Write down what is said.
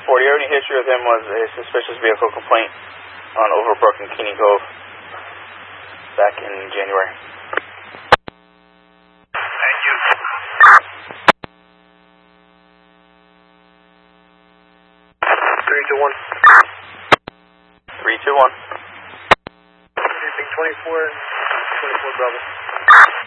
The only history with him was a suspicious vehicle complaint on Overbrook and Keeney Cove back in January. Thank you. 321. 321. Anything 24 and 24 Bravo.